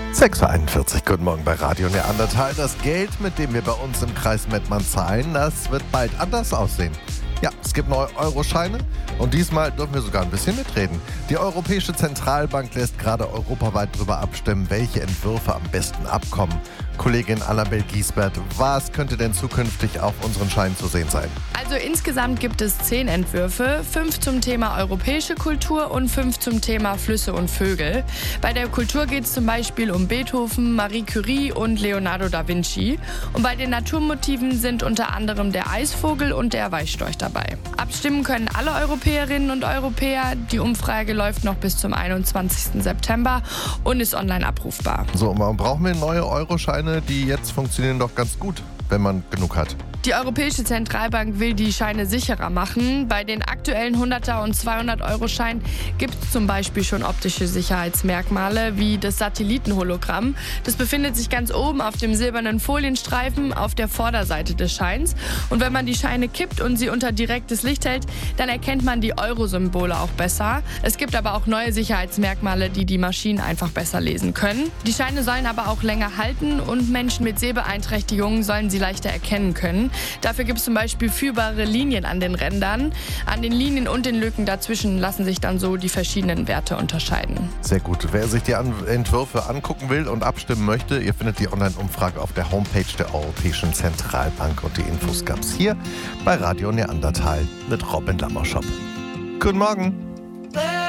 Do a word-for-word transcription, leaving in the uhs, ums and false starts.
sechs Uhr einundvierzig, guten Morgen bei Radio Neandertal. Das Geld, mit dem wir bei uns im Kreis Mettmann zahlen, das wird bald anders aussehen. Ja, es gibt neue Euroscheine und diesmal dürfen wir sogar ein bisschen mitreden. Die Europäische Zentralbank lässt gerade europaweit darüber abstimmen, welche Entwürfe am besten abkommen. Kollegin Annabel Giesbert, was könnte denn zukünftig auf unseren Scheinen zu sehen sein? Also insgesamt gibt es zehn Entwürfe, fünf zum Thema europäische Kultur und fünf zum Thema Flüsse und Vögel. Bei der Kultur geht es zum Beispiel um Beethoven, Marie Curie und Leonardo da Vinci. Und bei den Naturmotiven sind unter anderem der Eisvogel und der Weißstorch dabei. Abstimmen können alle Europäerinnen und Europäer. Die Umfrage läuft noch bis zum einundzwanzigsten September und ist online abrufbar. So, warum brauchen wir neue Euroscheine? Die jetzt funktionieren doch ganz gut, wenn man genug hat. Die Europäische Zentralbank will die Scheine sicherer machen. Bei den aktuellen hunderter- und zweihundert-Euro-Scheinen gibt es zum Beispiel schon optische Sicherheitsmerkmale wie das Satellitenhologramm. Das befindet sich ganz oben auf dem silbernen Folienstreifen auf der Vorderseite des Scheins. Und wenn man die Scheine kippt und sie unter direktes Licht hält, dann erkennt man die Euro-Symbole auch besser. Es gibt aber auch neue Sicherheitsmerkmale, die die Maschinen einfach besser lesen können. Die Scheine sollen aber auch länger halten und Menschen mit Sehbeeinträchtigungen sollen sie leichter erkennen können. Dafür gibt es zum Beispiel führbare Linien an den Rändern. An den Linien und den Lücken dazwischen lassen sich dann so die verschiedenen Werte unterscheiden. Sehr gut. Wer sich die An- Entwürfe angucken will und abstimmen möchte, ihr findet die Online-Umfrage auf der Homepage der Europäischen Zentralbank. Und die Infos gab es hier bei Radio Neandertal mit Robin Lammerschop. Guten Morgen.